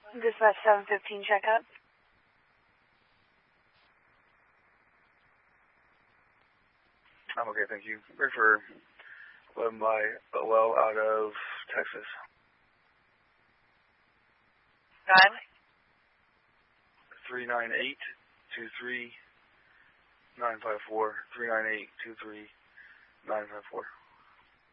Dispatch 715 checkup. I'm okay, thank you. Ready for 11 by OL out of Texas. God. 398-23-954. 398-23-954.